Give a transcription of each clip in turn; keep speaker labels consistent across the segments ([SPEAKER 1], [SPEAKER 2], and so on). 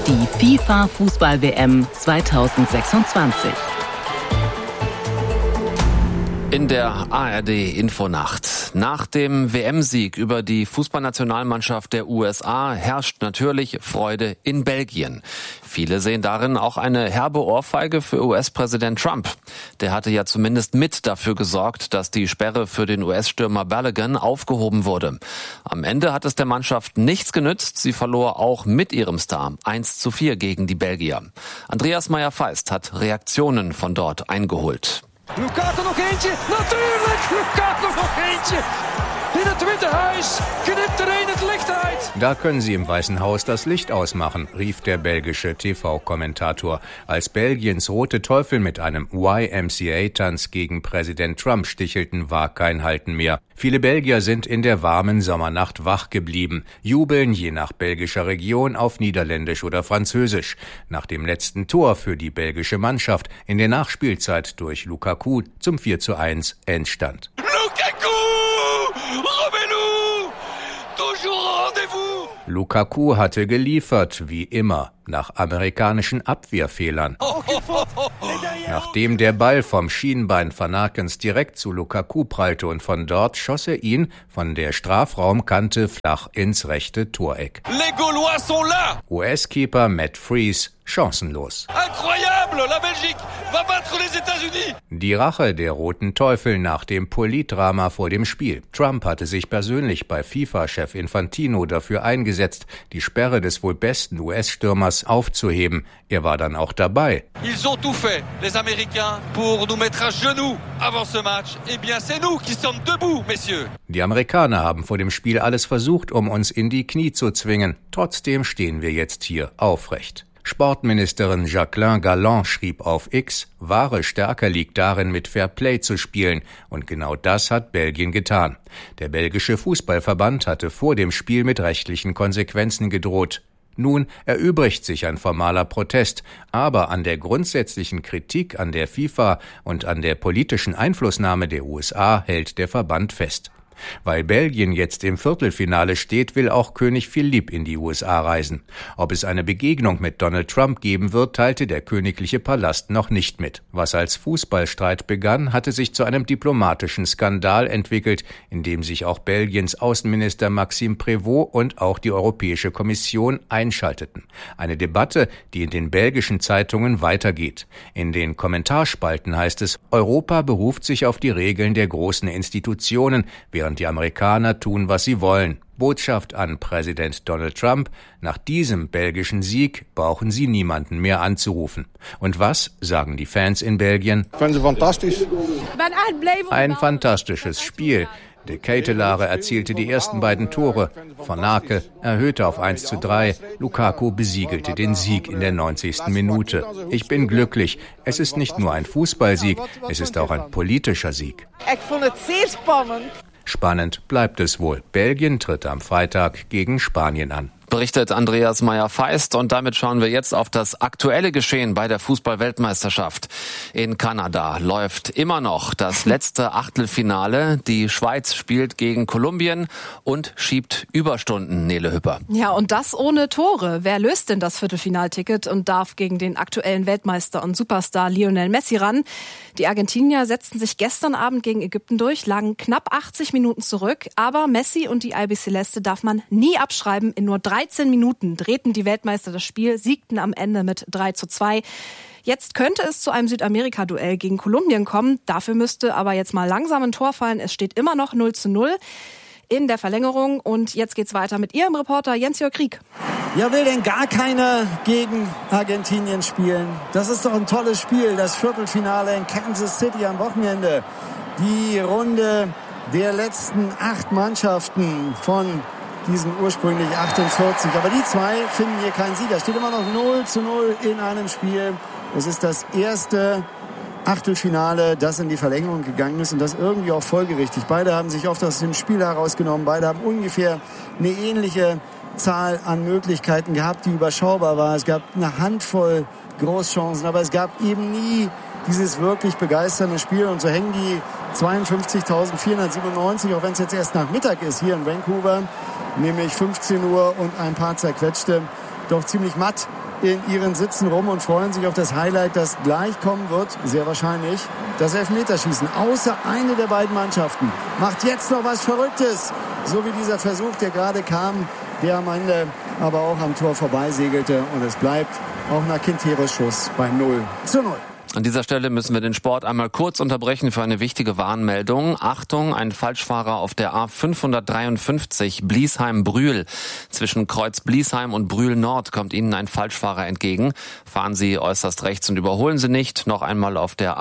[SPEAKER 1] Die FIFA-Fußball-WM 2026.
[SPEAKER 2] In der ARD-Infonacht. Nach dem WM-Sieg über die Fußballnationalmannschaft der USA herrscht natürlich Freude in Belgien. Viele sehen darin auch eine herbe Ohrfeige für US-Präsident Trump. Der hatte ja zumindest mit dafür gesorgt, dass die Sperre für den US-Stürmer Balogun aufgehoben wurde. Am Ende hat es der Mannschaft nichts genützt. Sie verlor auch mit ihrem Star 1:4 gegen die Belgier. Andreas Meyer-Feist hat Reaktionen von dort eingeholt.
[SPEAKER 3] Lukaku nog eentje, natuurlijk! Lukaku nog eentje! In het Witte Huis knippt er het Licht uit.
[SPEAKER 4] Da können Sie im Weißen Haus das Licht ausmachen, rief der belgische TV-Kommentator, als Belgiens Rote Teufel mit einem YMCA-Tanz gegen Präsident Trump stichelten, war kein Halten mehr. Viele Belgier sind in der warmen Sommernacht wach geblieben, jubeln je nach belgischer Region auf Niederländisch oder Französisch. Nach dem letzten Tor für die belgische Mannschaft in der Nachspielzeit durch Lukaku zum 4:1 Endstand. Lukaku hatte geliefert, wie immer, nach amerikanischen Abwehrfehlern. Nachdem der Ball vom Schienbein Van Akens direkt zu Lukaku prallte und von dort schoss er ihn von der Strafraumkante flach ins rechte Toreck. US-Keeper Matt Freese chancenlos. Die Rache der Roten Teufel nach dem Politdrama vor dem Spiel. Trump hatte sich persönlich bei FIFA-Chef Infantino dafür eingesetzt, die Sperre des wohl besten US-Stürmers aufzuheben. Er war dann auch dabei.
[SPEAKER 5] Ils ont tout fait, les Américains, pour nous mettre à genoux avant ce match. Eh bien, c'est nous qui sommes debout, messieurs.
[SPEAKER 4] Die Amerikaner haben vor dem Spiel alles versucht, um uns in die Knie zu zwingen. Trotzdem stehen wir jetzt hier aufrecht. Sportministerin Jacqueline Galland schrieb auf X, wahre Stärke liegt darin, mit Fair Play zu spielen. Und genau das hat Belgien getan. Der belgische Fußballverband hatte vor dem Spiel mit rechtlichen Konsequenzen gedroht. Nun erübrigt sich ein formaler Protest, aber an der grundsätzlichen Kritik an der FIFA und an der politischen Einflussnahme der USA hält der Verband fest. Weil Belgien jetzt im Viertelfinale steht, will auch König Philipp in die USA reisen. Ob es eine Begegnung mit Donald Trump geben wird, teilte der königliche Palast noch nicht mit. Was als Fußballstreit begann, hatte sich zu einem diplomatischen Skandal entwickelt, in dem sich auch Belgiens Außenminister Maxime Prévost und auch die Europäische Kommission einschalteten. Eine Debatte, die in den belgischen Zeitungen weitergeht. In den Kommentarspalten heißt es, Europa beruft sich auf die Regeln der großen Institutionen, während die Amerikaner tun, was sie wollen. Botschaft an Präsident Donald Trump: Nach diesem belgischen Sieg brauchen Sie niemanden mehr anzurufen. Und was sagen die Fans in Belgien? Ein fantastisches Spiel. De Ketelaere erzielte die ersten beiden Tore. Van Aken erhöhte auf 1:3. Lukaku besiegelte den Sieg in der 90. Minute. Ich bin glücklich. Es ist nicht nur ein Fußballsieg, es ist auch ein politischer Sieg.
[SPEAKER 6] Ich fand es sehr spannend.
[SPEAKER 4] Spannend bleibt es wohl. Belgien tritt am Freitag gegen Spanien an.
[SPEAKER 2] Berichtet Andreas Meyer-Feist, und damit schauen wir jetzt auf das aktuelle Geschehen bei der Fußball-Weltmeisterschaft. In Kanada läuft immer noch das letzte Achtelfinale. Die Schweiz spielt gegen Kolumbien und schiebt Überstunden, Nele Hüpper.
[SPEAKER 7] Ja, und das ohne Tore. Wer löst denn das Viertelfinalticket und darf gegen den aktuellen Weltmeister und Superstar Lionel Messi ran? Die Argentinier setzten sich gestern Abend gegen Ägypten durch, lagen knapp 80 Minuten zurück. Aber Messi und die Albiceleste darf man nie abschreiben. In nur 13 Minuten drehten die Weltmeister das Spiel, siegten am Ende mit 3:2. Jetzt könnte es zu einem Südamerika-Duell gegen Kolumbien kommen. Dafür müsste aber jetzt mal langsam ein Tor fallen. Es steht immer noch 0:0 in der Verlängerung. Und jetzt geht's weiter mit Ihrem Reporter Jens-Jörg Krieg.
[SPEAKER 8] Ja, will denn gar keiner gegen Argentinien spielen? Das ist doch ein tolles Spiel, das Viertelfinale in Kansas City am Wochenende. Die Runde der letzten 8 Mannschaften von diesen ursprünglich 48. Aber die zwei finden hier keinen Sieger. Steht immer noch 0:0 in einem Spiel. Es ist das erste Achtelfinale, das in die Verlängerung gegangen ist, und das irgendwie auch folgerichtig. Beide haben sich oft aus dem Spiel herausgenommen. Beide haben ungefähr eine ähnliche Zahl an Möglichkeiten gehabt, die überschaubar war. Es gab eine Handvoll Großchancen, aber es gab eben nie dieses wirklich begeisternde Spiel. Und so hängen die 52.497, auch wenn es jetzt erst nach Mittag ist, hier in Vancouver, nämlich 15 Uhr und ein paar zerquetschte, doch ziemlich matt in ihren Sitzen rum und freuen sich auf das Highlight, das gleich kommen wird, sehr wahrscheinlich, das Elfmeterschießen. Außer eine der beiden Mannschaften macht jetzt noch was Verrücktes, so wie dieser Versuch, der gerade kam, der am Ende aber auch am Tor vorbeisegelte. Und es bleibt auch nach Quinteros Schuss beim 0:0.
[SPEAKER 2] An dieser Stelle müssen wir den Sport einmal kurz unterbrechen für eine wichtige Warnmeldung. Achtung, ein Falschfahrer auf der A553 Bliesheim-Brühl. Zwischen Kreuz Bliesheim und Brühl Nord kommt Ihnen ein Falschfahrer entgegen. Fahren Sie äußerst rechts und überholen Sie nicht. Noch einmal auf der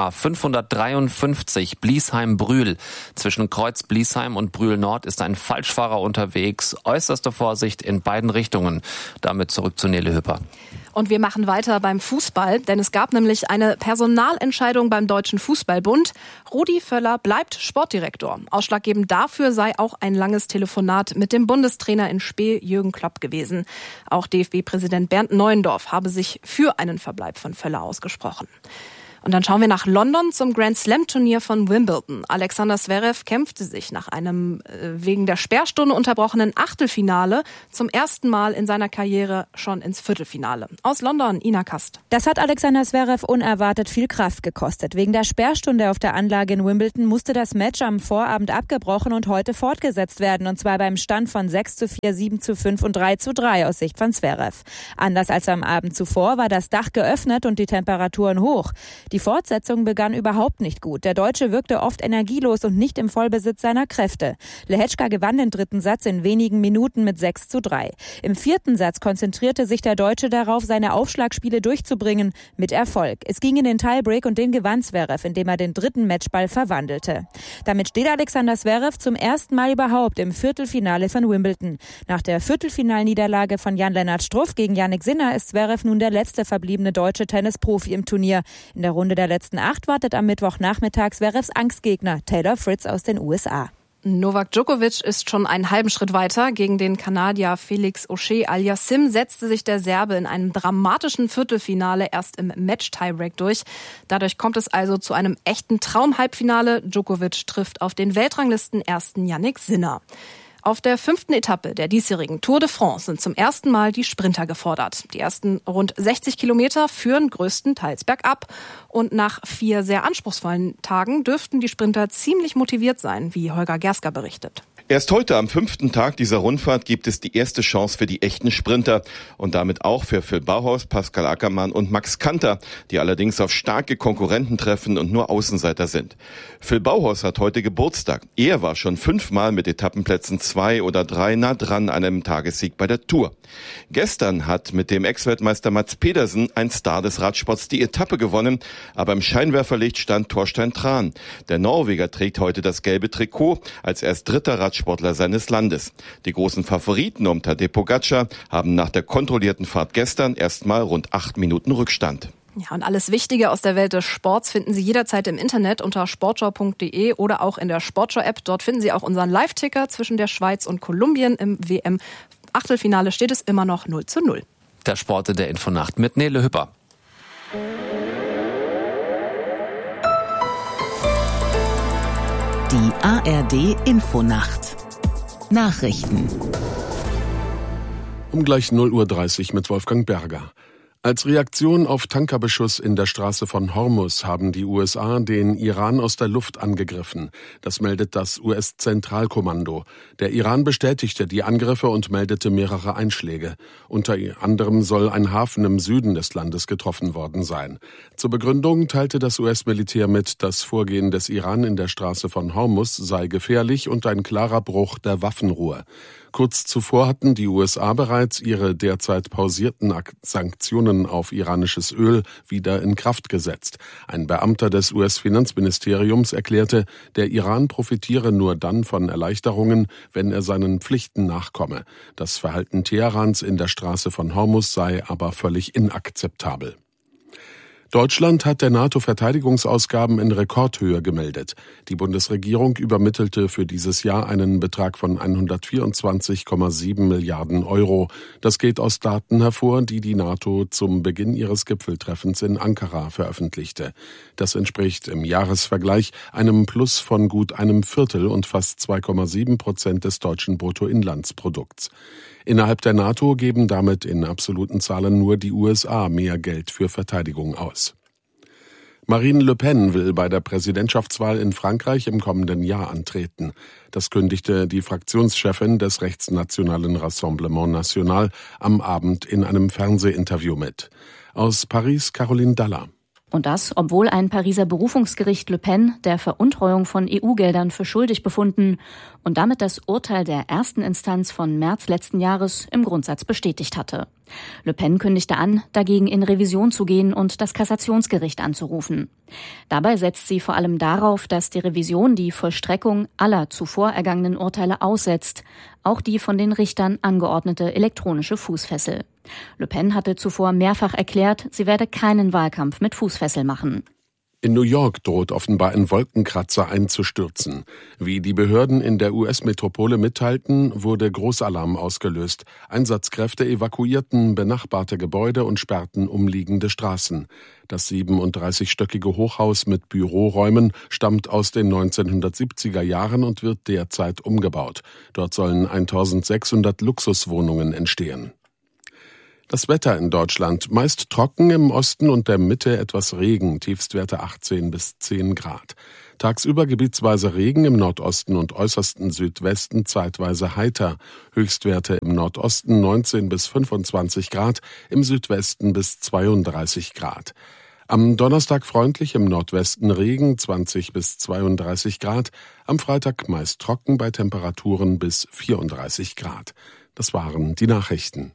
[SPEAKER 2] A553 Bliesheim-Brühl. Zwischen Kreuz Bliesheim und Brühl Nord ist ein Falschfahrer unterwegs. Äußerste Vorsicht in beiden Richtungen. Damit zurück zu Nele Hüpper.
[SPEAKER 7] Und wir machen weiter beim Fußball, denn es gab nämlich eine Personalentscheidung beim Deutschen Fußballbund. Rudi Völler bleibt Sportdirektor. Ausschlaggebend dafür sei auch ein langes Telefonat mit dem Bundestrainer in Spee, Jürgen Klopp, gewesen. Auch DFB-Präsident Bernd Neuendorf habe sich für einen Verbleib von Völler ausgesprochen. Und dann schauen wir nach London zum Grand-Slam-Turnier von Wimbledon. Alexander Zverev kämpfte sich nach einem wegen der Sperrstunde unterbrochenen Achtelfinale zum ersten Mal in seiner Karriere schon ins Viertelfinale. Aus London, Ina Kast.
[SPEAKER 9] Das hat Alexander Zverev unerwartet viel Kraft gekostet. Wegen der Sperrstunde auf der Anlage in Wimbledon musste das Match am Vorabend abgebrochen und heute fortgesetzt werden. Und zwar beim Stand von 6:4, 7:5 und 3:3 aus Sicht von Zverev. Anders als am Abend zuvor war das Dach geöffnet und die Temperaturen hoch. Die Fortsetzung begann überhaupt nicht gut. Der Deutsche wirkte oft energielos und nicht im Vollbesitz seiner Kräfte. Lehečka gewann den dritten Satz in wenigen Minuten mit 6:3. Im vierten Satz konzentrierte sich der Deutsche darauf, seine Aufschlagspiele durchzubringen, mit Erfolg. Es ging in den Tiebreak und den gewann Zverev, indem er den dritten Matchball verwandelte. Damit steht Alexander Zverev zum ersten Mal überhaupt im Viertelfinale von Wimbledon. Nach der Viertelfinalniederlage von Jan-Lennart Struff gegen Jannik Sinner ist Zverev nun der letzte verbliebene deutsche Tennisprofi im Turnier. In der Runde der letzten 8 wartet am Mittwochnachmittag Zverevs Angstgegner Taylor Fritz aus den USA.
[SPEAKER 7] Novak Djokovic ist schon einen halben Schritt weiter. Gegen den Kanadier Felix Auger-Aliassime setzte sich der Serbe in einem dramatischen Viertelfinale erst im Match-Tiebreak durch. Dadurch kommt es also zu einem echten Traum-Halbfinale. Djokovic trifft auf den Weltranglisten-Ersten Jannik Sinner. Auf der 5. Etappe der diesjährigen Tour de France sind zum ersten Mal die Sprinter gefordert. Die ersten rund 60 Kilometer führen größtenteils bergab. Und nach 4 sehr anspruchsvollen Tagen dürften die Sprinter ziemlich motiviert sein, wie Holger Gersker berichtet.
[SPEAKER 10] Erst heute am 5. Tag dieser Rundfahrt gibt es die erste Chance für die echten Sprinter und damit auch für Phil Bauhaus, Pascal Ackermann und Max Kanter, die allerdings auf starke Konkurrenten treffen und nur Außenseiter sind. Phil Bauhaus hat heute Geburtstag. Er war schon 5-mal mit Etappenplätzen 2 oder 3 nah dran an einem Tagessieg bei der Tour. Gestern hat mit dem Ex-Weltmeister Mats Pedersen ein Star des Radsports die Etappe gewonnen, aber im Scheinwerferlicht stand Thorstein Tran. Der Norweger trägt heute das gelbe Trikot als erst dritter Radsportler seines Landes. Die großen Favoriten um Tadej Pogačar haben nach der kontrollierten Fahrt gestern erstmal rund 8 Minuten Rückstand.
[SPEAKER 7] Ja, und alles Wichtige aus der Welt des Sports finden Sie jederzeit im Internet unter sportschau.de oder auch in der Sportschau-App. Dort finden Sie auch unseren Live-Ticker zwischen der Schweiz und Kolumbien. Im WM-Achtelfinale steht es immer noch 0:0.
[SPEAKER 2] Der Sport in der Infonacht mit Nele Hüpper.
[SPEAKER 1] Die ARD Infonacht. Nachrichten.
[SPEAKER 11] Um gleich 0:30 Uhr mit Wolfgang Berger. Als Reaktion auf Tankerbeschuss in der Straße von Hormuz haben die USA den Iran aus der Luft angegriffen. Das meldet das US-Zentralkommando. Der Iran bestätigte die Angriffe und meldete mehrere Einschläge. Unter anderem soll ein Hafen im Süden des Landes getroffen worden sein. Zur Begründung teilte das US-Militär mit, das Vorgehen des Iran in der Straße von Hormuz sei gefährlich und ein klarer Bruch der Waffenruhe. Kurz zuvor hatten die USA bereits ihre derzeit pausierten Sanktionen auf iranisches Öl wieder in Kraft gesetzt. Ein Beamter des US-Finanzministeriums erklärte, der Iran profitiere nur dann von Erleichterungen, wenn er seinen Pflichten nachkomme. Das Verhalten Teherans in der Straße von Hormuz sei aber völlig inakzeptabel. Deutschland hat der NATO Verteidigungsausgaben in Rekordhöhe gemeldet. Die Bundesregierung übermittelte für dieses Jahr einen Betrag von 124,7 Milliarden Euro. Das geht aus Daten hervor, die die NATO zum Beginn ihres Gipfeltreffens in Ankara veröffentlichte. Das entspricht im Jahresvergleich einem Plus von gut einem Viertel und fast 2,7% des deutschen Bruttoinlandsprodukts. Innerhalb der NATO geben damit in absoluten Zahlen nur die USA mehr Geld für Verteidigung aus. Marine Le Pen will bei der Präsidentschaftswahl in Frankreich im kommenden Jahr antreten. Das kündigte die Fraktionschefin des rechtsnationalen Rassemblement National am Abend in einem Fernsehinterview mit. Aus Paris Caroline Dalla.
[SPEAKER 12] Und das, obwohl ein Pariser Berufungsgericht Le Pen der Veruntreuung von EU-Geldern für schuldig befunden und damit das Urteil der ersten Instanz von März letzten Jahres im Grundsatz bestätigt hatte. Le Pen kündigte an, dagegen in Revision zu gehen und das Kassationsgericht anzurufen. Dabei setzt sie vor allem darauf, dass die Revision die Vollstreckung aller zuvor ergangenen Urteile aussetzt, auch die von den Richtern angeordnete elektronische Fußfessel. Le Pen hatte zuvor mehrfach erklärt, sie werde keinen Wahlkampf mit Fußfessel machen.
[SPEAKER 11] In New York droht offenbar ein Wolkenkratzer einzustürzen. Wie die Behörden in der US-Metropole mitteilten, wurde Großalarm ausgelöst. Einsatzkräfte evakuierten benachbarte Gebäude und sperrten umliegende Straßen. Das 37-stöckige Hochhaus mit Büroräumen stammt aus den 1970er Jahren und wird derzeit umgebaut. Dort sollen 1600 Luxuswohnungen entstehen. Das Wetter in Deutschland meist trocken, im Osten und der Mitte etwas Regen, Tiefstwerte 18 bis 10 Grad. Tagsüber gebietsweise Regen, im Nordosten und äußersten Südwesten zeitweise heiter. Höchstwerte im Nordosten 19 bis 25 Grad, im Südwesten bis 32 Grad. Am Donnerstag freundlich, im Nordwesten Regen 20 bis 32 Grad, am Freitag meist trocken bei Temperaturen bis 34 Grad. Das waren die Nachrichten.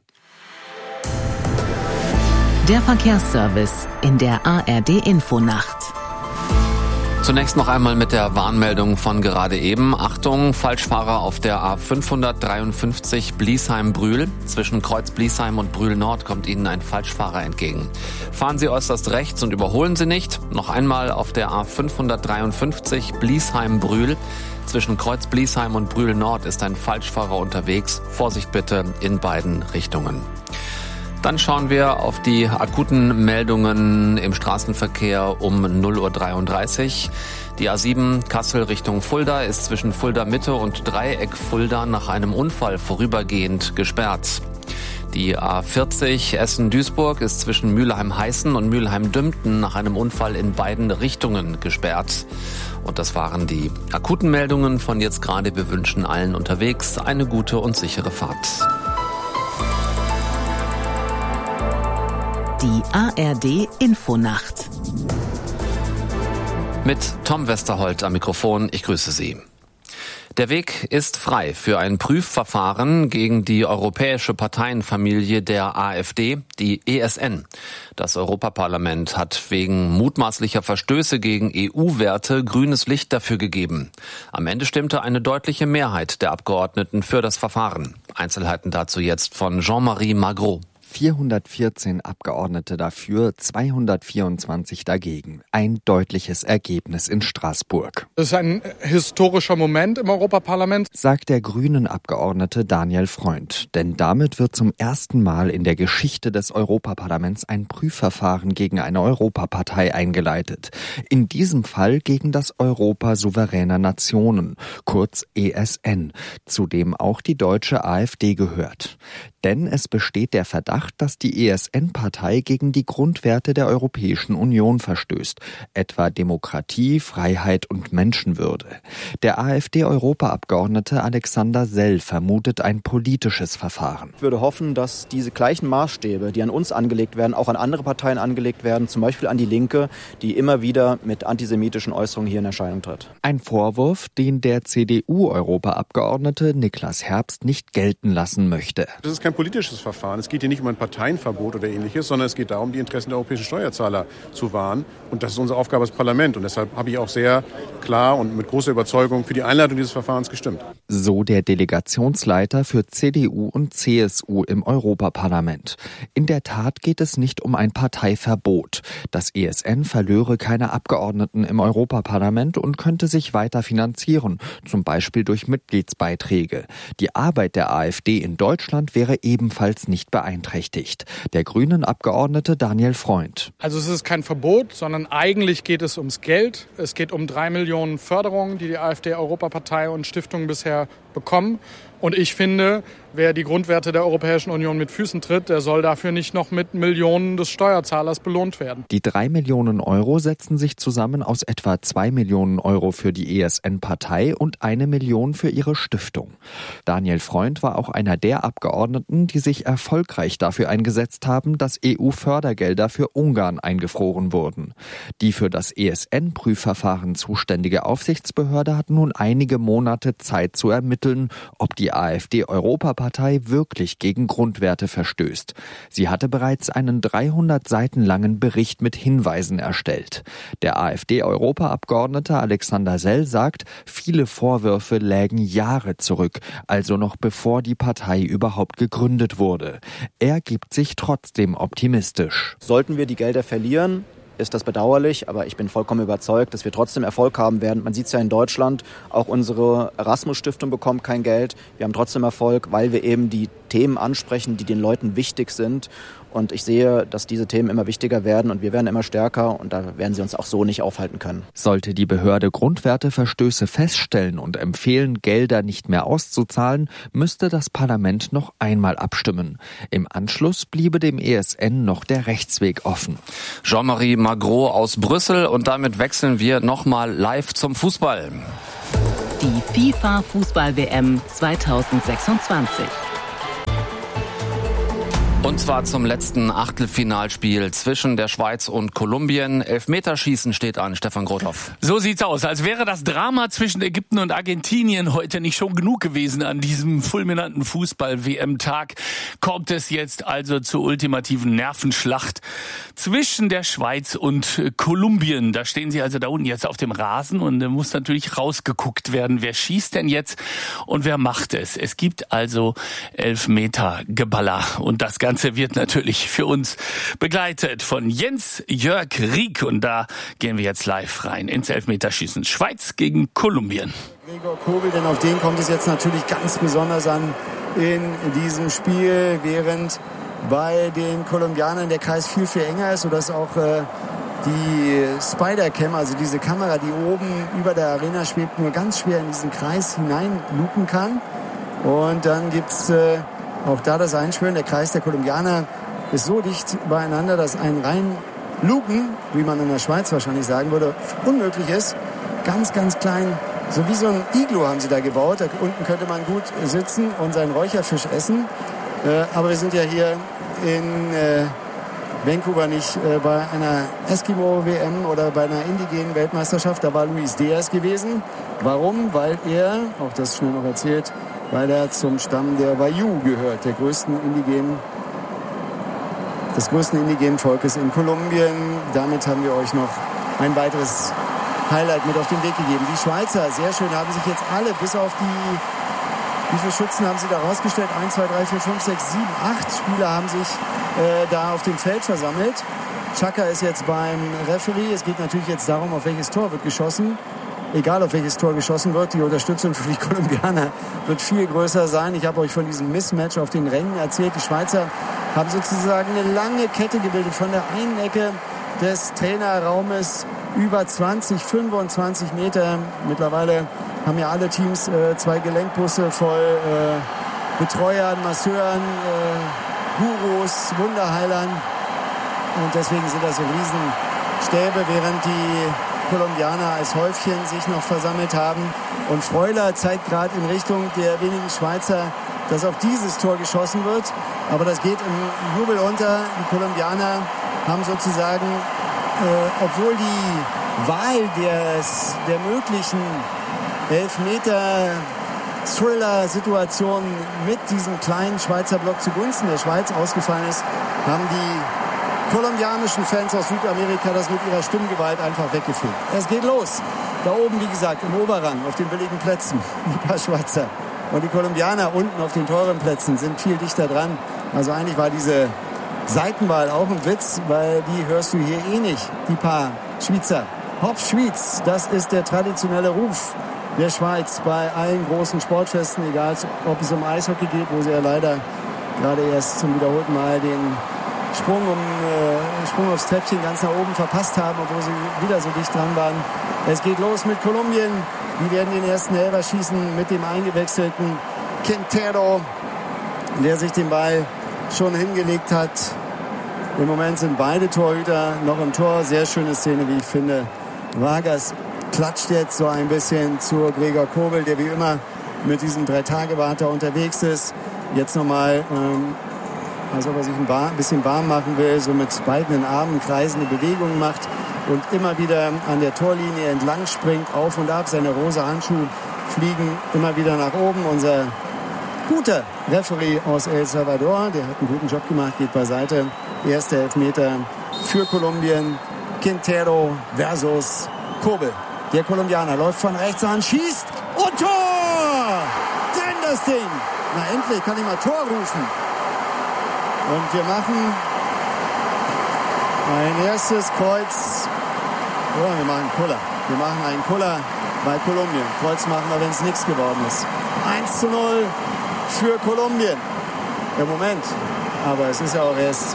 [SPEAKER 1] Der Verkehrsservice in der ARD-Infonacht.
[SPEAKER 2] Zunächst noch einmal mit der Warnmeldung von gerade eben. Achtung, Falschfahrer auf der A553 Bliesheim-Brühl. Zwischen Kreuz Bliesheim und Brühl Nord kommt Ihnen ein Falschfahrer entgegen. Fahren Sie äußerst rechts und überholen Sie nicht. Noch einmal auf der A553 Bliesheim-Brühl. Zwischen Kreuz Bliesheim und Brühl Nord ist ein Falschfahrer unterwegs. Vorsicht bitte in beiden Richtungen. Dann schauen wir auf die akuten Meldungen im Straßenverkehr um 0:33 Uhr. Die A7 Kassel Richtung Fulda ist zwischen Fulda Mitte und Dreieck Fulda nach einem Unfall vorübergehend gesperrt. Die A40 Essen-Duisburg ist zwischen Mülheim-Heißen und Mülheim-Dümpten nach einem Unfall in beiden Richtungen gesperrt. Und das waren die akuten Meldungen von jetzt gerade. Wir wünschen allen unterwegs eine gute und sichere Fahrt.
[SPEAKER 1] Die ARD-Infonacht.
[SPEAKER 2] Mit Tom Westerholt am Mikrofon. Ich grüße Sie. Der Weg ist frei für ein Prüfverfahren gegen die europäische Parteienfamilie der AfD, die ESN. Das Europaparlament hat wegen mutmaßlicher Verstöße gegen EU-Werte grünes Licht dafür gegeben. Am Ende stimmte eine deutliche Mehrheit der Abgeordneten für das Verfahren. Einzelheiten dazu jetzt von Jean-Marie Magro.
[SPEAKER 13] 414 Abgeordnete dafür, 224 dagegen. Ein deutliches Ergebnis in Straßburg.
[SPEAKER 14] Das ist ein historischer Moment im Europaparlament,
[SPEAKER 13] sagt der Grünen-Abgeordnete Daniel Freund. Denn damit wird zum ersten Mal in der Geschichte des Europaparlaments ein Prüfverfahren gegen eine Europapartei eingeleitet. In diesem Fall gegen das Europa souveräner Nationen, kurz ESN, zu dem auch die deutsche AfD gehört. Denn es besteht der Verdacht, dass die ESN-Partei gegen die Grundwerte der Europäischen Union verstößt, etwa Demokratie, Freiheit und Menschenwürde. Der AfD-Europaabgeordnete Alexander Sell vermutet ein politisches Verfahren.
[SPEAKER 15] Ich würde hoffen, dass diese gleichen Maßstäbe, die an uns angelegt werden, auch an andere Parteien angelegt werden, zum Beispiel an die Linke, die immer wieder mit antisemitischen Äußerungen hier in Erscheinung tritt.
[SPEAKER 13] Ein Vorwurf, den der CDU-Europaabgeordnete Niklas Herbst nicht gelten lassen möchte.
[SPEAKER 16] Das ist kein politisches Verfahren. Es geht hier nicht um ein Parteienverbot oder Ähnliches, sondern es geht darum, die Interessen der europäischen Steuerzahler zu wahren. Und das ist unsere Aufgabe als Parlament. Und deshalb habe ich auch sehr klar und mit großer Überzeugung für die Einleitung dieses Verfahrens gestimmt.
[SPEAKER 13] So der Delegationsleiter für CDU und CSU im Europaparlament. In der Tat geht es nicht um ein Parteiverbot. Das ESN verlöre keine Abgeordneten im Europaparlament und könnte sich weiter finanzieren, zum Beispiel durch Mitgliedsbeiträge. Die Arbeit der AfD in Deutschland wäre ebenfalls nicht beeinträchtigt. Der Grünen-Abgeordnete Daniel Freund.
[SPEAKER 14] Also es ist kein Verbot, sondern eigentlich geht es ums Geld. Es geht um 3 Millionen Förderungen, die AfD-Europapartei und Stiftungen bisher bekommen. Und ich finde, wer die Grundwerte der Europäischen Union mit Füßen tritt, der soll dafür nicht noch mit Millionen des Steuerzahlers belohnt werden.
[SPEAKER 13] Die 3 Millionen Euro setzen sich zusammen aus etwa 2 Millionen Euro für die ESN-Partei und 1 Million für ihre Stiftung. Daniel Freund war auch einer der Abgeordneten, die sich erfolgreich dafür eingesetzt haben, dass EU-Fördergelder für Ungarn eingefroren wurden. Die für das ESN-Prüfverfahren zuständige Aufsichtsbehörde hat nun einige Monate Zeit zu ermitteln, ob die AfD-Europapartei wirklich gegen Grundwerte verstößt. Sie hatte bereits einen 300 Seiten langen Bericht mit Hinweisen erstellt. Der AfD-Europaabgeordnete Alexander Sell sagt, viele Vorwürfe lägen Jahre zurück, also noch bevor die Partei überhaupt gegründet wurde. Er gibt sich trotzdem optimistisch.
[SPEAKER 15] Sollten wir die Gelder verlieren, ist das bedauerlich, aber ich bin vollkommen überzeugt, dass wir trotzdem Erfolg haben werden. Man sieht es ja in Deutschland, auch unsere Erasmus-Stiftung bekommt kein Geld. Wir haben trotzdem Erfolg, weil wir eben die Themen ansprechen, die den Leuten wichtig sind. Und ich sehe, dass diese Themen immer wichtiger werden und wir werden immer stärker und da werden sie uns auch so nicht aufhalten können.
[SPEAKER 13] Sollte die Behörde Grundwerteverstöße feststellen und empfehlen, Gelder nicht mehr auszuzahlen, müsste das Parlament noch einmal abstimmen. Im Anschluss bliebe dem ESN noch der Rechtsweg offen.
[SPEAKER 2] Jean-Marie Magro aus Brüssel und damit wechseln wir nochmal live zum Fußball.
[SPEAKER 1] Die FIFA-Fußball-WM 2026.
[SPEAKER 2] Und zwar zum letzten Achtelfinalspiel zwischen der Schweiz und Kolumbien. Elfmeterschießen steht an, Stefan Grothoff.
[SPEAKER 17] So sieht's aus, als wäre das Drama zwischen Ägypten und Argentinien heute nicht schon genug gewesen an diesem fulminanten Fußball-WM-Tag. Kommt es jetzt also zur ultimativen Nervenschlacht zwischen der Schweiz und Kolumbien. Da stehen sie also da unten jetzt auf dem Rasen und da muss natürlich rausgeguckt werden, wer schießt denn jetzt und wer macht es. Es gibt also Elfmetergeballer und das Ganze wird natürlich für uns begleitet von Jens-Jörg Rieck. Und da gehen wir jetzt live rein ins Elfmeterschießen. Schweiz gegen Kolumbien.
[SPEAKER 8] Gregor Kobel, denn auf den kommt es jetzt natürlich ganz besonders an in diesem Spiel, während bei den Kolumbianern der Kreis viel, viel enger ist, sodass auch die Spider-Cam, also diese Kamera, die oben über der Arena schwebt, nur ganz schwer in diesen Kreis hineinlupen kann. Und dann gibt's auch da das Einschwören. Der Kreis der Kolumbianer ist so dicht beieinander, dass ein Reinlupen, wie man in der Schweiz wahrscheinlich sagen würde, unmöglich ist. Ganz, ganz klein, so wie so ein Iglu haben sie da gebaut. Da unten könnte man gut sitzen und seinen Räucherfisch essen. Aber wir sind ja hier in Vancouver nicht bei einer Eskimo-WM oder bei einer indigenen Weltmeisterschaft. Da war Luis Diaz gewesen. Warum? Weil er, auch das schnell noch erzählt, weil er zum Stamm der Wayuu gehört, des größten indigenen Volkes in Kolumbien. Damit haben wir euch noch ein weiteres Highlight mit auf den Weg gegeben. Die Schweizer, sehr schön, haben sich jetzt alle, bis auf wie viele Schützen haben sie da rausgestellt? 1, 2, 3, 4, 5, 6, 7, 8 Spieler haben sich da auf dem Feld versammelt. Chaka ist jetzt beim Referee. Es geht natürlich jetzt darum, auf welches Tor wird geschossen. Egal, auf welches Tor geschossen wird, die Unterstützung für die Kolumbianer wird viel größer sein. Ich habe euch von diesem Mismatch auf den Rängen erzählt. Die Schweizer haben sozusagen eine lange Kette gebildet von der einen Ecke des Trainerraumes über 20, 25 Meter. Mittlerweile haben ja alle Teams 2 Gelenkbusse voll Betreuern, Masseuren, Gurus, Wunderheilern. Und deswegen sind das so Riesenstäbe, während die Kolumbianer als Häufchen sich noch versammelt haben. Und Freuler zeigt gerade in Richtung der wenigen Schweizer, dass auf dieses Tor geschossen wird. Aber das geht im Jubel unter. Die Kolumbianer haben sozusagen, obwohl die Wahl der möglichen Thriller-Situation mit diesem kleinen Schweizer Block zugunsten der Schweiz ausgefallen ist, haben die kolumbianischen Fans aus Südamerika das mit ihrer Stimmgewalt einfach weggefegt. Es geht los. Da oben, wie gesagt, im Oberrang, auf den billigen Plätzen, die paar Schweizer. Und die Kolumbianer unten auf den teuren Plätzen sind viel dichter dran. Also eigentlich war diese Seitenwahl auch ein Witz, weil die hörst du hier eh nicht, die paar Schweizer. Hopp Schwyz, das ist der traditionelle Ruf der Schweiz bei allen großen Sportfesten, egal ob es um Eishockey geht, wo sie ja leider gerade erst zum wiederholten Mal den Sprung aufs Treppchen ganz nach oben verpasst haben, obwohl sie wieder so dicht dran waren. Es geht los mit Kolumbien. Die werden den ersten Elfer schießen mit dem eingewechselten Quintero, der sich den Ball schon hingelegt hat. Im Moment sind beide Torhüter noch im Tor. Sehr schöne Szene, wie ich finde. Vargas klatscht jetzt so ein bisschen zu Gregor Kobel, der wie immer mit diesem 3-Tage-Warter unterwegs ist. Jetzt nochmal, als ob er sich ein bisschen warm machen will, so mit beiden Armen kreisende Bewegungen macht und immer wieder an der Torlinie entlang springt, auf und ab. Seine rosa Handschuhe fliegen immer wieder nach oben. Unser guter Referee aus El Salvador, der hat einen guten Job gemacht, geht beiseite. Erster Elfmeter für Kolumbien. Quintero versus Kobel. Der Kolumbianer läuft von rechts an, schießt und Tor! Drin das Ding! Na endlich kann ich mal Tor rufen. Und wir machen ein erstes Kreuz. Oh, wir machen Kuller. Wir machen einen Kuller bei Kolumbien. Kreuz machen wir, wenn es nichts geworden ist. 1:0 für Kolumbien. Im Moment. Aber es ist ja auch erst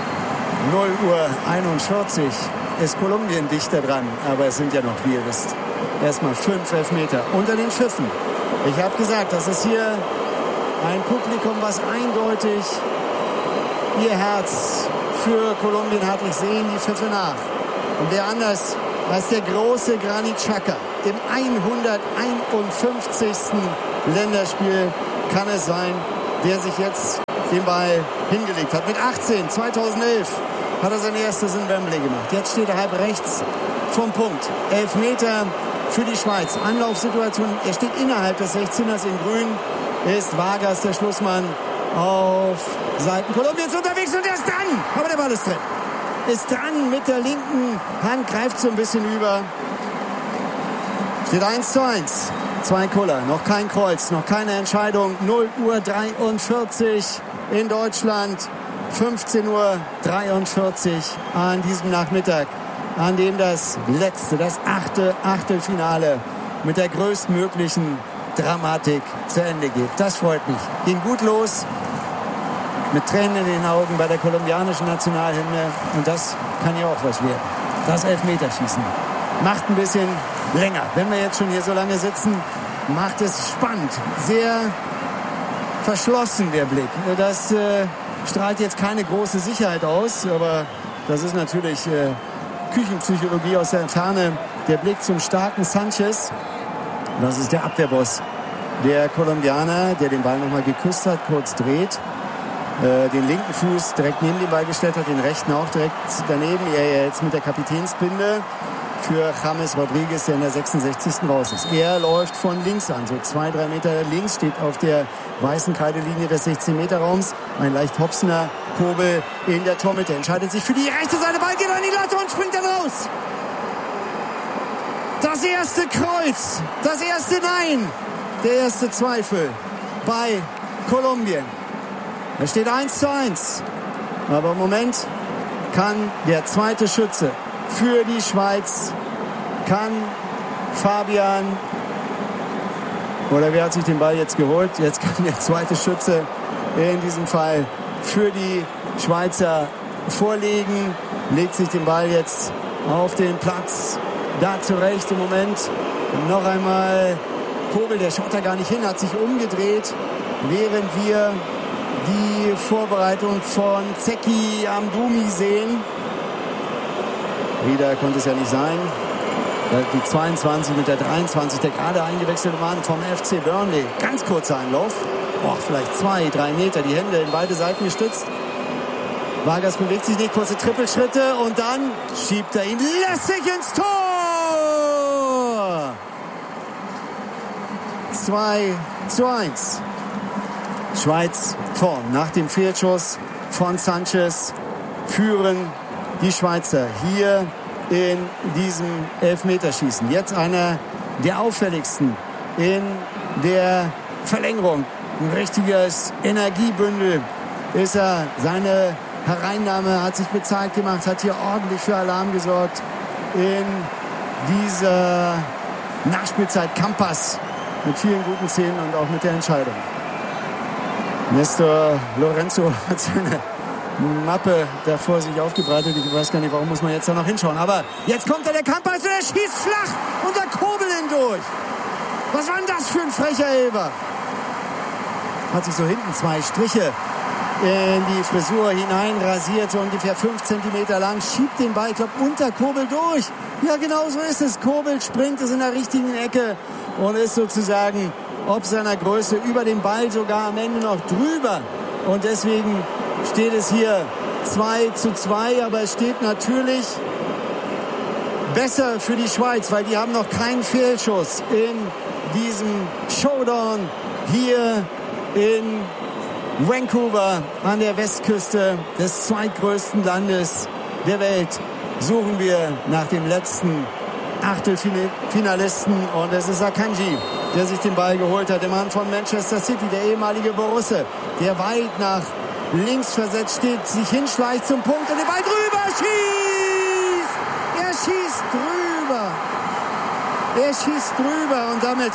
[SPEAKER 8] 0:41 Uhr. Ist Kolumbien dichter dran. Aber es sind ja noch, wie ihr wisst, erstmal 5 Elfmeter unter den Pfiffen. Ich habe gesagt, das ist hier ein Publikum, was eindeutig ihr Herz für Kolumbien hat. Ich sehe die Pfiffe nach. Und wer anders als der große Granit Xhaka im 151. Länderspiel kann es sein, der sich jetzt den Ball hingelegt hat. Mit 18, 2011 hat er sein erstes in Wembley gemacht. Jetzt steht er halb rechts vom Punkt. Elfmeter für die Schweiz. Anlaufsituation, er steht innerhalb des 16ers in grün. Ist Vargas, der Schlussmann, auf Seiten Kolumbiens unterwegs und er ist dran. Aber der Ball ist drin. Ist dran mit der linken Hand, greift so ein bisschen über. Steht 1:1. 2 Kuller, noch kein Kreuz, noch keine Entscheidung. 0:43 in Deutschland. 15:43 an diesem Nachmittag, an dem das letzte, das 8. Achtelfinale mit der größtmöglichen Dramatik zu Ende geht. Das freut mich. Ging gut los, mit Tränen in den Augen bei der kolumbianischen Nationalhymne. Und das kann ja auch was werden. Das Elfmeterschießen macht ein bisschen länger. Wenn wir jetzt schon hier so lange sitzen, macht es spannend. Sehr verschlossen der Blick. Das strahlt jetzt keine große Sicherheit aus, aber das ist natürlich Küchenpsychologie aus der Ferne. Der Blick zum starken Sanchez. Das ist der Abwehrboss der Kolumbianer, der den Ball nochmal geküsst hat, kurz dreht. Den linken Fuß direkt neben den Ball gestellt hat, den rechten auch direkt daneben. Er jetzt mit der Kapitänsbinde für James Rodriguez, der in der 66. raus ist. Er läuft von links an, so 2-3 Meter links, steht auf der weißen Kreidelinie des 16-Meter-Raums. Ein leicht hopsender Kobel in der Tormitte. Entscheidet sich für die rechte Seite. Ball geht an die Latte und springt dann raus. Das erste Kreuz, das erste Nein, der erste Zweifel bei Kolumbien. Es steht 1:1. Aber im Moment kann der zweite Schütze für die Schweiz, kann Fabian, oder wer hat sich den Ball jetzt geholt? Jetzt kann der zweite Schütze in diesem Fall für die Schweizer vorlegen, legt sich den Ball jetzt auf den Platz, da zurecht im Moment. Noch einmal Kobel, der schaut da gar nicht hin, hat sich umgedreht, während wir die Vorbereitung von Zeki Amdouni sehen. Wieder konnte es ja nicht sein. Die 22 mit der 23, der gerade eingewechselte Mann vom FC Burnley. Ganz kurzer Anlauf. Vielleicht 2-3 Meter, die Hände in beide Seiten gestützt. Vargas bewegt sich nicht, kurze Trippelschritte und dann schiebt er ihn lässig ins Tor. das 2:1. Schweiz vorn. Nach dem Fehlschuss von Sanchez führen die Schweizer hier in diesem Elfmeterschießen. Jetzt einer der auffälligsten in der Verlängerung. Ein richtiges Energiebündel ist er. Seine Hereinnahme hat sich bezahlt gemacht, hat hier ordentlich für Alarm gesorgt in dieser Nachspielzeit. Campas mit vielen guten Szenen und auch mit der Entscheidung. Nestor Lorenzo hat seine Mappe da vor sich aufgebreitet. Ich weiß gar nicht, warum muss man jetzt da noch hinschauen. Aber jetzt kommt der Campas und er schießt flach unter Kobel hindurch. Was war denn das für ein frecher Elber? Hat sich so hinten 2 Striche in die Frisur hinein rasiert, so ungefähr 5 Zentimeter lang, schiebt den Ball, ich glaube, unter Kobel durch. Ja, genau so ist es. Kobel springt es in der richtigen Ecke und ist sozusagen ob seiner Größe über den Ball sogar am Ende noch drüber. Und deswegen steht es hier 2:2, aber es steht natürlich besser für die Schweiz, weil die haben noch keinen Fehlschuss in diesem Showdown hier in Vancouver an der Westküste des zweitgrößten Landes der Welt. Suchen wir nach dem letzten Achtelfinalisten und es ist Akanji, der sich den Ball geholt hat. Der Mann von Manchester City, der ehemalige Borusse, der weit nach links versetzt steht, sich hinschleicht zum Punkt und den Ball drüber schießt. Er schießt drüber. Er schießt drüber und damit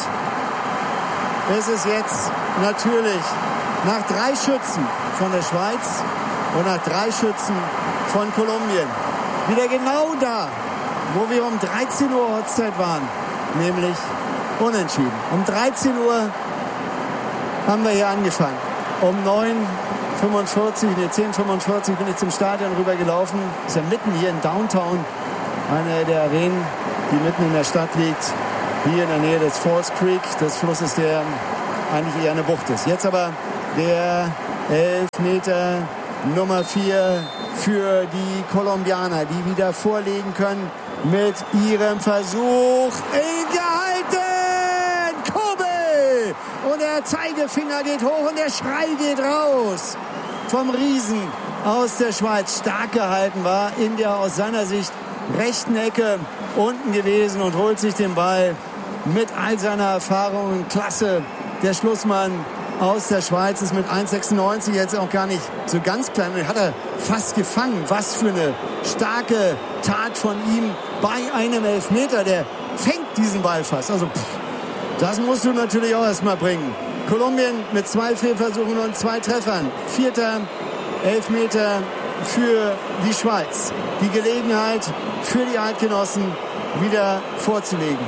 [SPEAKER 8] ist es jetzt natürlich nach 3 Schützen von der Schweiz und nach 3 Schützen von Kolumbien wieder genau da, wo wir um 13 Uhr Ortszeit waren, nämlich unentschieden. Um 13 Uhr haben wir hier angefangen. Um 10:45 bin ich zum Stadion rüber gelaufen. Ist ja mitten hier in Downtown, eine der Arenen, die mitten in der Stadt liegt. Hier in der Nähe des Falls Creek, des Flusses, der eigentlich eher eine Bucht ist. Jetzt aber der Elfmeter Nummer 4 für die Kolumbianer, die wieder vorlegen können mit ihrem Versuch. Gehalten! Kobel! Und der Zeigefinger geht hoch und der Schrei geht raus vom Riesen aus der Schweiz. Stark gehalten war in der aus seiner Sicht rechten Ecke unten gewesen und holt sich den Ball mit all seiner Erfahrung. Klasse. Der Schlussmann aus der Schweiz ist mit 1,96 jetzt auch gar nicht so ganz klein. Den hat er fast gefangen. Was für eine starke Tat von ihm bei einem Elfmeter. Der fängt diesen Ball fast. Also das musst du natürlich auch erstmal bringen. Kolumbien mit 2 Fehlversuchen und 2 Treffern. 4. Elfmeter für die Schweiz. Die Gelegenheit für die Eidgenossen wieder vorzulegen.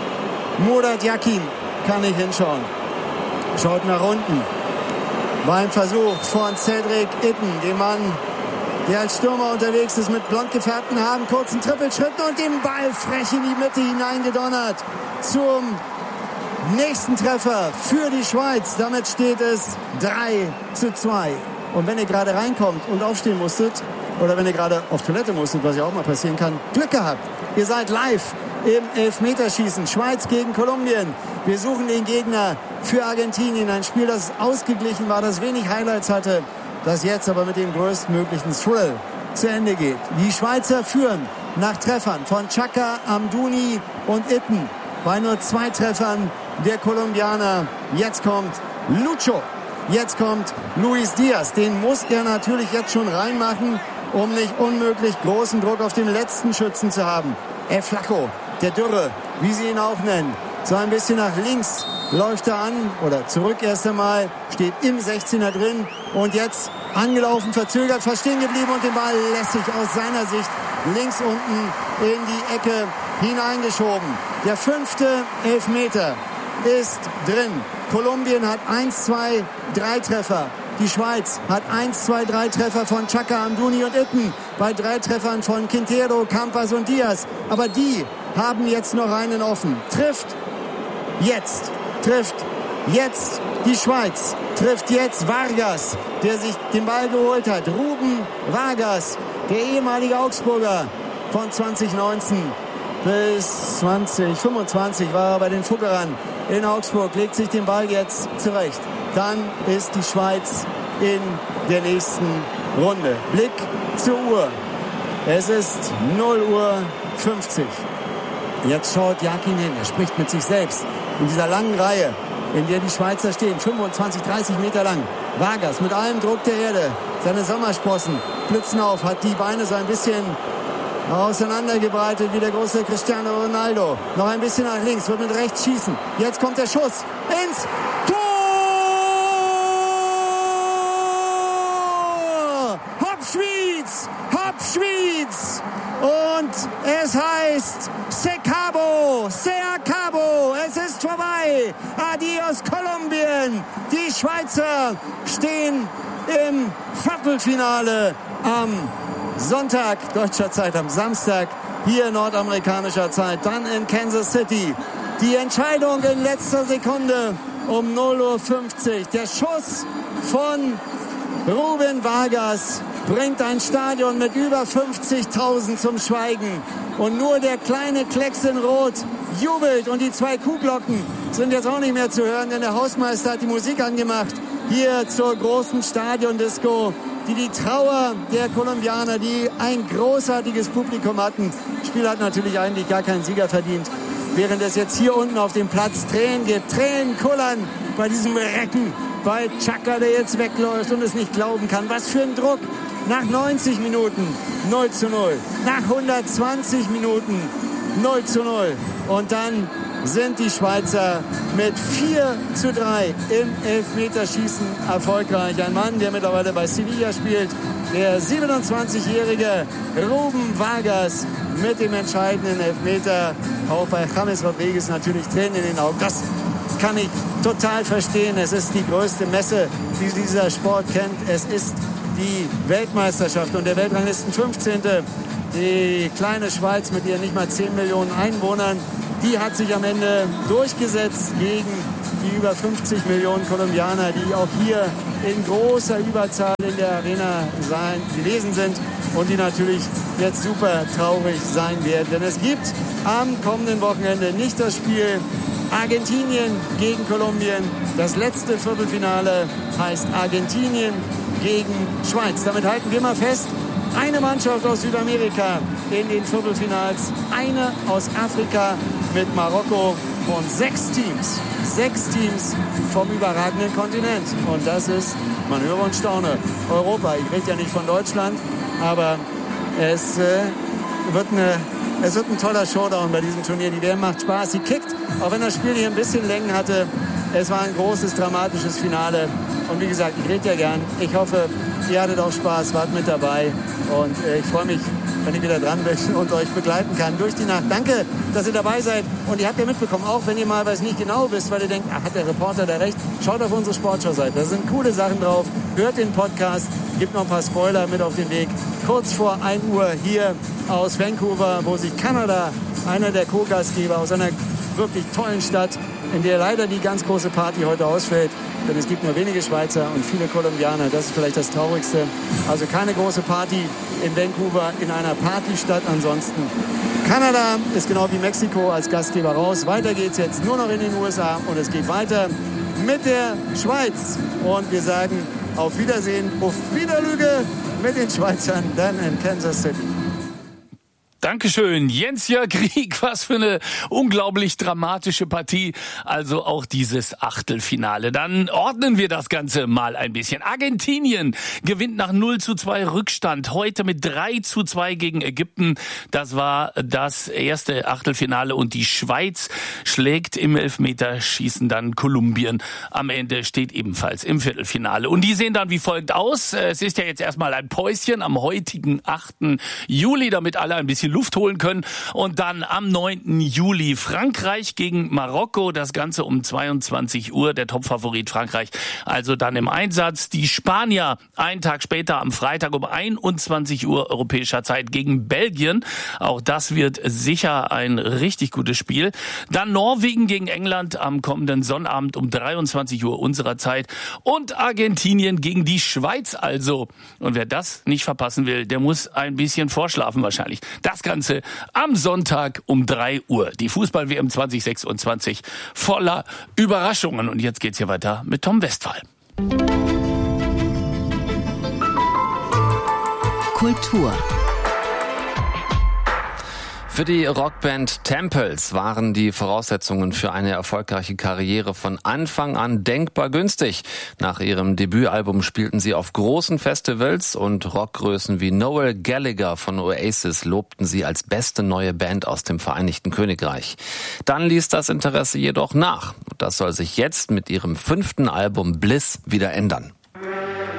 [SPEAKER 8] Murat Yakin kann nicht hinschauen. Schaut nach unten. Beim Versuch von Cedric Itten, dem Mann, der als Stürmer unterwegs ist mit blond gefärbten Haaren, kurzen Trippelschritten und den Ball frech in die Mitte hineingedonnert zum nächsten Treffer für die Schweiz. Damit steht es 3:2. Und wenn ihr gerade reinkommt und aufstehen musstet, oder wenn ihr gerade auf Toilette musstet, was ja auch mal passieren kann, Glück gehabt. Ihr seid live im Elfmeterschießen. Schweiz gegen Kolumbien. Wir suchen den Gegner für Argentinien. Ein Spiel, das ausgeglichen war, das wenig Highlights hatte, das jetzt aber mit dem größtmöglichen Thrill zu Ende geht. Die Schweizer führen nach Treffern von Chaka, Amdouni und Itten. Bei nur 2 Treffern der Kolumbianer. Jetzt kommt Lucho. Jetzt kommt Luis Diaz. Den muss er natürlich jetzt schon reinmachen, um nicht unmöglich großen Druck auf den letzten Schützen zu haben. El Flaco, der Dürre, wie sie ihn auch nennen. So ein bisschen nach links läuft er an, oder zurück erst einmal, steht im 16er drin und jetzt angelaufen, verzögert, fast stehen geblieben und den Ball lässig aus seiner Sicht links unten in die Ecke hineingeschoben. Der 5. Elfmeter ist drin. Kolumbien hat 1, 2, 3 Treffer. Die Schweiz hat 1, 2, 3 Treffer von Chaka, Amdouni und Itten. Bei 3 Treffern von Quintero, Campas und Diaz. Aber die haben jetzt noch einen offen. Trifft jetzt die Schweiz. Trifft jetzt Vargas, der sich den Ball geholt hat. Ruben Vargas, der ehemalige Augsburger von 2019 bis 2025 war er bei den Fuggerern in Augsburg, legt sich den Ball jetzt zurecht. Dann ist die Schweiz in der nächsten Runde. Blick zur Uhr. Es ist 0:50. Jetzt schaut Jakin hin, er spricht mit sich selbst. In dieser langen Reihe, in der die Schweizer stehen, 25, 30 Meter lang. Vargas mit allem Druck der Erde. Seine Sommersprossen blitzen auf, hat die Beine so ein bisschen auseinandergebreitet wie der große Cristiano Ronaldo. Noch ein bisschen nach links, wird mit rechts schießen. Jetzt kommt der Schuss ins Tor! Hopp Schwyz! Hopp Schwyz! Und es heißt Se acabó! Es ist vorbei! Adios Kolumbien! Die Schweizer stehen im Viertelfinale am Sonntag deutscher Zeit, am Samstag hier nordamerikanischer Zeit, dann in Kansas City. Die Entscheidung in letzter Sekunde um 0:50 Uhr. Der Schuss von Ruben Vargas bringt ein Stadion mit über 50.000 zum Schweigen. Und nur der kleine Klecks in Rot jubelt. Und die 2 Kuhglocken sind jetzt auch nicht mehr zu hören, denn der Hausmeister hat die Musik angemacht. Hier zur großen Stadiondisco, die Trauer der Kolumbianer, die ein großartiges Publikum hatten. Das Spiel hat natürlich eigentlich gar keinen Sieger verdient. Während es jetzt hier unten auf dem Platz Tränen gibt. Tränen kullern bei diesem Recken, bei Xhaka, der jetzt wegläuft und es nicht glauben kann. Was für ein Druck. Nach 90 Minuten 0:0. Nach 120 Minuten 0:0. Und dann sind die Schweizer mit 4:3 im Elfmeterschießen erfolgreich. Ein Mann, der mittlerweile bei Sevilla spielt, der 27-jährige Ruben Vargas mit dem entscheidenden Elfmeter. Auch bei James Rodriguez natürlich Tränen in den Augen. Das kann ich total verstehen. Es ist die größte Messe, die dieser Sport kennt. Es ist die Weltmeisterschaft und der Weltranglisten 15. Die kleine Schweiz mit ihren nicht mal 10 Millionen Einwohnern, die hat sich am Ende durchgesetzt gegen die über 50 Millionen Kolumbianer, die auch hier in großer Überzahl in der Arena gewesen sind und die natürlich jetzt super traurig sein werden. Denn es gibt am kommenden Wochenende nicht das Spiel Argentinien gegen Kolumbien. Das letzte Viertelfinale heißt Argentinien gegen Schweiz. Damit halten wir mal fest, eine Mannschaft aus Südamerika in den Viertelfinals, eine aus Afrika mit Marokko und 6 Teams. 6 Teams vom überragenden Kontinent. Und das ist, man höre und staune, Europa. Ich rede ja nicht von Deutschland, aber es wird ein toller Showdown bei diesem Turnier. Die WM macht Spaß, sie kickt, auch wenn das Spiel hier ein bisschen Längen hatte. Es war ein großes, dramatisches Finale. Und wie gesagt, ich rede ja gern. Ich hoffe, ihr hattet auch Spaß, wart mit dabei. Und ich freue mich, wenn ich wieder dran bin und euch begleiten kann durch die Nacht. Danke, dass ihr dabei seid. Und ihr habt ja mitbekommen, auch wenn ihr mal was nicht genau wisst, weil ihr denkt, ach, hat der Reporter da recht, schaut auf unsere Sportschau-Seite. Da sind coole Sachen drauf. Hört den Podcast, gibt noch ein paar Spoiler mit auf den Weg. Kurz vor 1 Uhr hier aus Vancouver, wo sich Kanada, einer der Co-Gastgeber aus einer wirklich tollen Stadt, in der leider die ganz große Party heute ausfällt. Denn es gibt nur wenige Schweizer und viele Kolumbianer. Das ist vielleicht das Traurigste. Also keine große Party in Vancouver, in einer Partystadt ansonsten. Kanada ist genau wie Mexiko als Gastgeber raus. Weiter geht's jetzt nur noch in den USA und es geht weiter mit der Schweiz. Und wir sagen auf Wiedersehen, auf Wiederlüge mit den Schweizern dann in Kansas City.
[SPEAKER 17] Dankeschön, Jens-Jörg Rieck, was für eine unglaublich dramatische Partie, also auch dieses Achtelfinale. Dann ordnen wir das Ganze mal ein bisschen. Argentinien gewinnt nach 0:2 Rückstand, heute mit 3:2 gegen Ägypten. Das war das erste Achtelfinale und die Schweiz schlägt im Elfmeterschießen dann Kolumbien. Am Ende steht ebenfalls im Viertelfinale. Und die sehen dann wie folgt aus. Es ist ja jetzt erstmal ein Päuschen am heutigen 8. Juli, damit alle ein bisschen Luft holen können. Und dann am 9. Juli Frankreich gegen Marokko. Das Ganze um 22 Uhr. Der Topfavorit Frankreich also dann im Einsatz. Die Spanier einen Tag später am Freitag um 21 Uhr europäischer Zeit gegen Belgien. Auch das wird sicher ein richtig gutes Spiel. Dann Norwegen gegen England am kommenden Sonnabend um 23 Uhr unserer Zeit. Und Argentinien gegen die Schweiz also. Und wer das nicht verpassen will, der muss ein bisschen vorschlafen wahrscheinlich. Das Das Ganze am Sonntag um 3 Uhr. Die Fußball-WM 2026 voller Überraschungen. Und jetzt geht's hier weiter mit Tom Westphal.
[SPEAKER 1] Kultur.
[SPEAKER 2] Für die Rockband Temples waren die Voraussetzungen für eine erfolgreiche Karriere von Anfang an denkbar günstig. Nach ihrem Debütalbum spielten sie auf großen Festivals und Rockgrößen wie Noel Gallagher von Oasis lobten sie als beste neue Band aus dem Vereinigten Königreich. Dann ließ das Interesse jedoch nach. Das soll sich jetzt mit ihrem 5. Album Bliss wieder ändern.